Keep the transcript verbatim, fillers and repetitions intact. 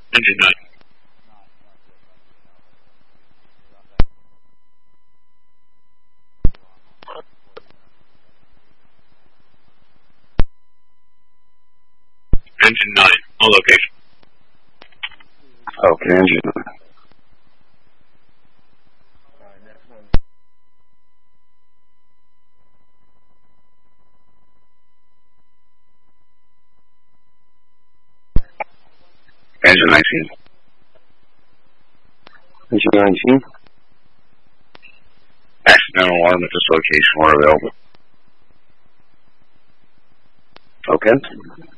Engine nine. Engine nine, on location. Okay, engine nine. Engine nineteen. Engine nineteen. Accidental alarm at this location where available. Okay.